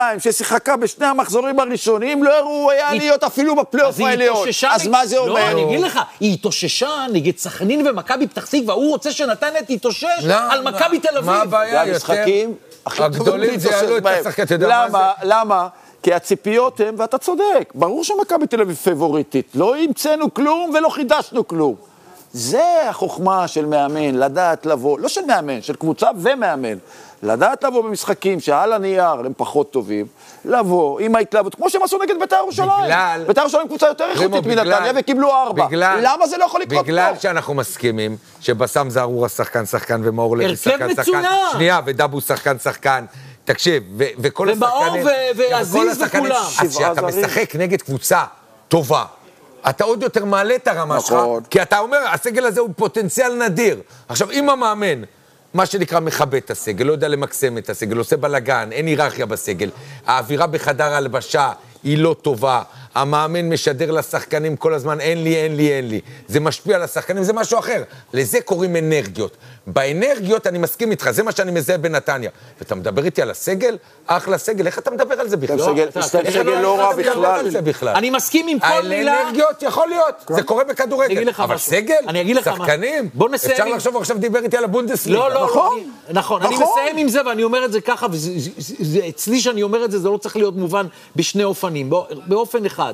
ששיחקה בשני המחזורים הראשונים, לא הראו היה להיות אפילו בפלייאוף העליון. אז מה זה אומר? לא, אני אגיד לך, היא התאוששה נגד סכנין ומכבי פתח תקווה, והוא רוצה שנתניה תתאושש על מכבי תל אביב. מה הבעיה? המשחקים הכי הגדולים זה יעלו את השחקן, אתה יודע מה זה? למה? כי הציפיות הם, ואתה צודק, ברור שמכבי תל אביב פבוריטית, לא המצאנו כלום ולא חידשנו כלום. זה החוכמה של מאמן, לדעת לבוא, לא של מאמן, של קבוצה ומאמן, לדעת לבוא במשחקים שעל הנייר הם פחות טובים, לבוא עם ההתלהבות, כמו שהם עשו נגד בית"ר ירושלים. בית"ר ירושלים קבוצה יותר איכותית מנתניה וקיבלו 4. למה זה לא יכול לקרות פה? בגלל שאנחנו מסכימים שבסם זערורה שחקן ומאור לוי שחקן, שנייה, ודאבו שחקן, תקשיב, וכל השחקנים, ועזיז וכולם. אז שאתה משחק נגד קבוצה טובה, אתה עוד יותר מעלה את הרמה שלך, כי אתה אומר, הסגל הזה הוא פוטנציאל נדיר. עכשיו, אם המאמן, מה שנקרא מכבד את הסגל, לא יודע למקסם את הסגל, עושה בלגן, אין היררכיה בסגל, האווירה בחדר הלבשה היא לא טובה, המאמן משדר לשחקנים כל הזמן, אין לי. זה משפיע על השחקנים, זה משהו אחר. לזה קוראים אנרגיות. באנרגיות אני מסכים איתך, זה מה שאני מזהה בנתניה. ואתה מדבר איתי על הסגל? אחלה סגל, איך אתה מדבר על זה בכלל? סגל לא רע בכלל. אני מסכים עם כל מילה. האנרגיות יכול להיות, זה קורה בכדורגל. אבל סגל? שחקנים? אפשר לחשוב, עכשיו דיבר איתי על הבונדסליגה. נכון, אני מסיים עם זה ואני אומר את זה ככה, ואצלי שאני אומר את זה, זה לא צריך להיות מובן בשני אופנים, באופן אחד.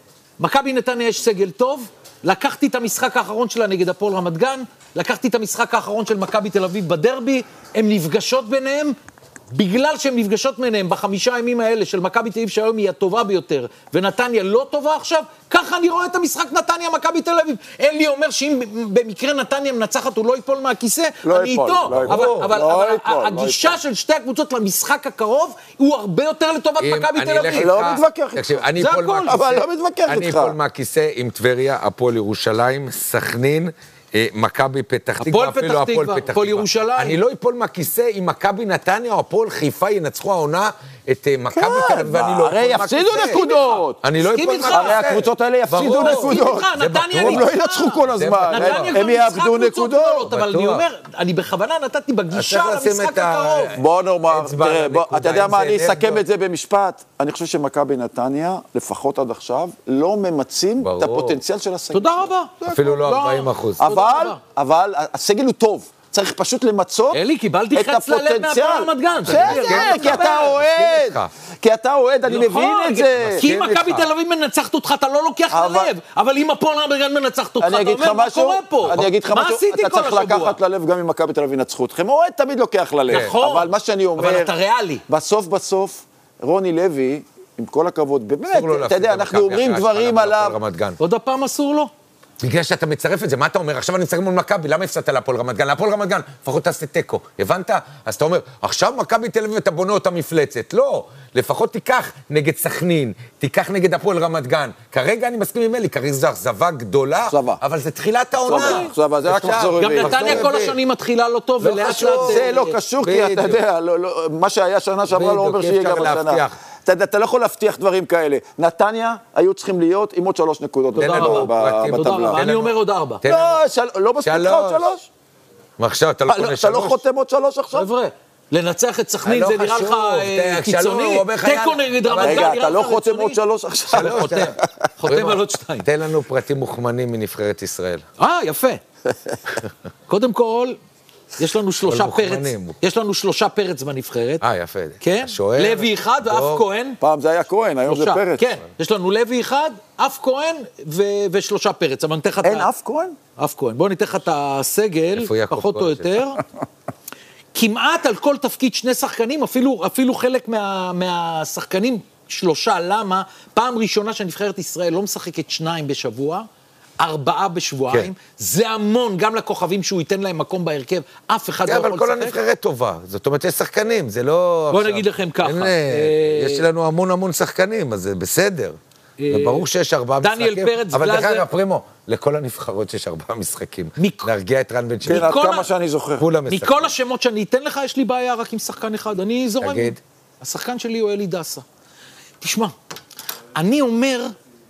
מכבי נתניה יש סגל טוב, לקחתי את המשחק האחרון שלה נגד הפועל רמת גן, לקחתי את המשחק האחרון של מכבי תל אביב בדרבי, הן נפגשות ביניהם, בגלל שהן נפגשות ביניהם ב5 ימים האלה של מכבי תל אביב שהיום היא הטובה ביותר, ונתניה לא טובה עכשיו, ככה אני רואה את המשחק נתניה מכבי תל אביב. אין לי אומר שאם במקרה נתניה מנצחת הוא לא ייפול מהכיסא, אני איתו, אבל הגישה של שתי הקבוצות למשחק הקרוב הוא הרבה יותר לטובת מכבי תל אביב. לא מתווכח איתך. אבל לא מתווכח איתך. אני אפול מהכיסא עם טבריה, הפועל ירושלים, סכנין, מכבי פתח תקווה, אפילו הפועל פתח תקווה. אני לא אפול מהכיסא עם מכבי נתניה או הפועל חיפה ינצחו העונה את מכבי תל אביב, ואני לא הרי יפסידו נקודות. אני לא אפול מהכיסא. הרי הקבוצות האלה יפסידו נקודות. הם לא ינצחו כל הזמן. הם יאבדו נקודות. אבל אני אומר, אני בכוונה נתתי בגישה למשחק הקרוב. בוא נאמר, אתה יודע מה, אני אסכם את זה במשפט. אני חושב שמכבי נתניה, לפחות עד עכשיו, לא ממצים את הפוטנציאל של הסגל. תודה רבה. אפילו לא 40%. אבל הסגל הוא טוב. צריך פשוט למצות אלי, קיבלתי חץ ללב מהפועל רמת גן. כי אתה אוהד, אני מבין את זה. כי אם מכבי תל אביב מנצחת אותך, אתה לא לוקח ללב. אבל אם הפועל רמת גן מנצחת אותך, אתה אומר, מה קורה פה? אני אגיד לך משהו, אתה צריך לקחת ללב גם אם מכבי תל אביב ינצחו אתכם. אוהד תמיד לוקח ללב. נכון. אבל מה שאני אומר, אבל אתה ריאלי. בסוף, רוני לוי, עם כל הכבוד, באמת, אתה יודע, אנחנו אומרים דברים עליו. עוד הפעם אסור לו? בגלל שאתה מצרף את זה, מה אתה אומר? עכשיו אני מצטרף מול מכבי, למה הפסדת להפועל רמת גן? להפועל רמת גן, לפחות תעשה טקו, הבנת? אז אתה אומר, עכשיו מכבי תל אביב אתה בונה אותה מפלצת. לא, לפחות תיקח נגד סכנין, תיקח נגד הפועל רמת גן. כרגע אני מסכים עם אלי, כרגע זו אכזבה גדולה, אבל זה תחילת העונה. זה רק מחזור רביעי. גם נתניה כל השנים מתחילה לא טוב, ולאט לאט... זה לא קשור, כי אתה יודע, מה שהיה שנה שעברה לא אומר שיהיה גם השנה. אתה לא יכול להבטיח דברים כאלה. נתניה היו צריכים להיות עם עוד 3 נקודות. תודה רבה. אני אומר עוד 4. לא מספיק לך עוד 3? עכשיו, אתה לא קונה 3? אתה לא חותם עוד 3 עכשיו? חבר'ה, לנצח את סכנין זה נראה לך קיצוני? תיקו נגד רמת גן נראה לך רגע, אתה לא חותם עוד 3 עכשיו? חותם על עוד 2. תן לנו פרטים מוכמנים מנבחרת ישראל. יפה. קודם כל, יש לנו 3 פרץ בנבחרת. יפה. כן? לוי 1 ואף כהן. פעם זה היה כהן, היום זה פרץ. כן, יש לנו לוי 1, אף כהן ו3 פרץ. אין אף כהן? אף כהן. בואו ניתן לך את הסגל, פחות או יותר. כמעט על כל תפקיד 2 שחקנים, אפילו חלק מהשחקנים 3. למה? פעם ראשונה שנבחרת ישראל לא משחקת 2 בשבוע, 4 בשבועיים, זה המון, גם לכוכבים שהוא ייתן להם מקום בהרכב, אף אחד לא יכול לשחק. אבל כל הנבחרת טובה, זאת אומרת, יש שחקנים, זה לא... בואו נגיד לכם ככה. יש לנו המון שחקנים, אז זה בסדר. וברור שיש 4 משחקים. דניאל פרץ, אבל דרך אגב, פרימו, לכל הנבחרות יש 4 משחקים. להרגיע את רן בן שמעון. כן, עד כמה שאני זוכר. מכל השמות שאני אתן לך, יש לי בעיה רק עם שחקן אחד. אני זורם. תגיד. השחקן שלי הוא אלי דסה. תשמע, אני אומר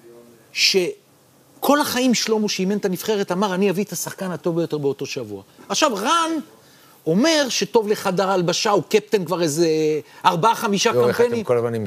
כל החיים שלמה שאימן את הנבחרת אמר, אני אביא את השחקן הטוב ביותר באותו שבוע. עכשיו, רן אומר שטוב לחדר הלבשה, הוא קפטן כבר איזה 4-5 קמפיינים. איך אתם כל הזמן עם